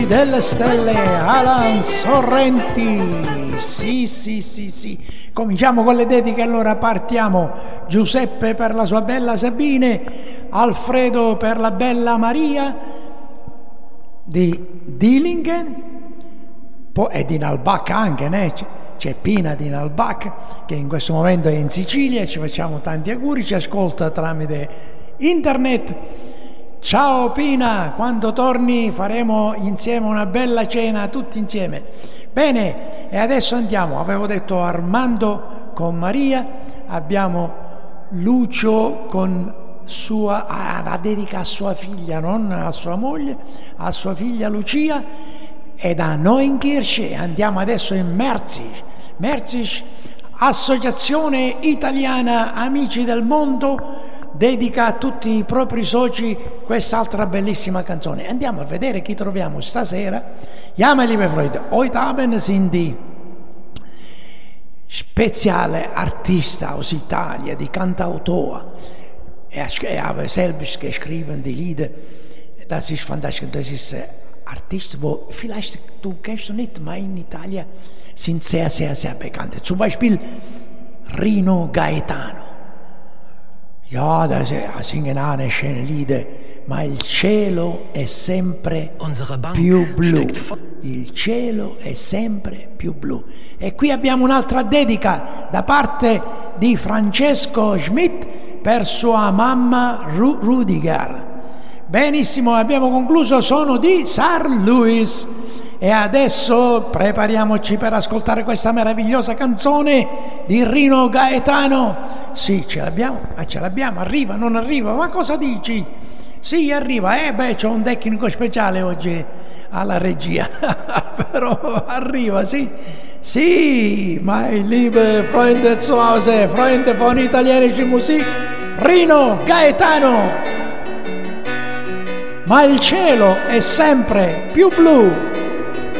delle stelle, Alan Sorrenti. Sì. Cominciamo con le dediche, allora partiamo. Giuseppe per la sua bella Sabine, Alfredo per la bella Maria di Dillingen, e di Nalbach anche, né? C'è Pina di Nalbach che in questo momento è in Sicilia, ci facciamo tanti auguri, ci ascolta tramite internet. Ciao Pina, quando torni faremo insieme una bella cena tutti insieme. Bene, e adesso andiamo, avevo detto Armando con Maria, abbiamo Lucio con la dedica a sua figlia, non a sua moglie, a sua figlia Lucia, e da Neunkirch andiamo adesso in Merzig, Associazione Italiana Amici del Mondo, dedica a tutti i propri soci quest'altra bellissima canzone. Andiamo a vedere chi troviamo stasera. Ja, meine liebe Freunde, heute Abend sind die speziale Artista aus Italia, die Cantautor. Er hat selbst geschrieben, die Lieder. Das ist fantastisch. Das ist Artisten, wo vielleicht du kennst du nicht, aber in Italien sind sehr, sehr, sehr bekannt. Zum Beispiel Rino Gaetano. Ja, singen eine schöne Lieder, ma il cielo è sempre più blu. Il cielo è sempre più blu. E qui abbiamo un'altra dedica da parte di Francesco Schmidt per sua mamma Rudiger. Benissimo, abbiamo concluso, sono di St. Louis. E adesso prepariamoci per ascoltare questa meravigliosa canzone di Rino Gaetano. Sì, ce l'abbiamo, arriva, non arriva, ma cosa dici? Sì, arriva, c'ho un tecnico speciale oggi alla regia, però arriva, sì. Sì, meine liebe Freunde zu Hause, Freunde von italienischer Musik, Rino Gaetano. Ma il cielo è sempre più blu.